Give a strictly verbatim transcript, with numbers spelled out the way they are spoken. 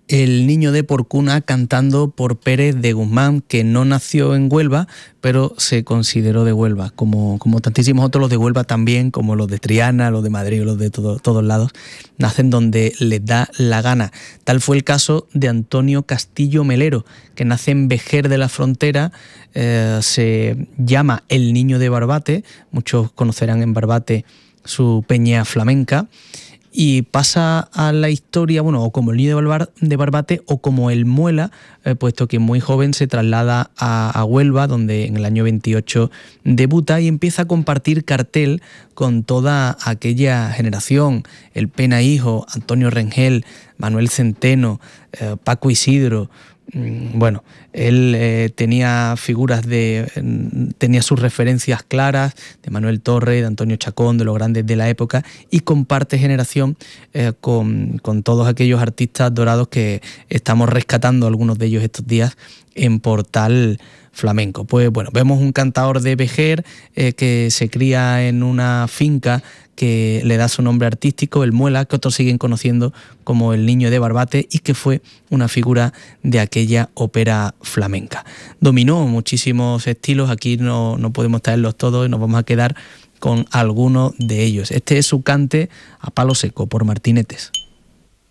El niño de Porcuna cantando por Pérez de Guzmán, que no nació en Huelva, pero se consideró de Huelva, como, como tantísimos otros. Los de Huelva también, como los de Triana, los de Madrid, los de todo, todos lados, nacen donde les da la gana. Tal fue el caso de Antonio Castillo Melero, que nace en Vejer de la Frontera, eh, se llama el niño de Barbate, muchos conocerán en Barbate su peña flamenca, y pasa a la historia, bueno, o como el niño de, Barbar, de Barbate o como el Muela, eh, puesto que muy joven se traslada a, a Huelva, donde en el año veintiocho debuta y empieza a compartir cartel con toda aquella generación, el Pena Hijo, Antonio Rengel, Manuel Centeno, eh, Paco Isidro. Bueno, él eh, tenía figuras de, tenía sus referencias claras de Manuel Torre, de Antonio Chacón, de los grandes de la época, y comparte generación eh, con, con todos aquellos artistas dorados que estamos rescatando, algunos de ellos estos días, en Portal Flamenco. Pues bueno, vemos un cantador de Vejer eh, que se cría en una finca que le da su nombre artístico, el Muela, que otros siguen conociendo como el niño de Barbate, y que fue una figura de aquella ópera flamenca. Dominó muchísimos estilos, aquí no, no podemos traerlos todos y nos vamos a quedar con algunos de ellos. Este es su cante a palo seco por Martinetes.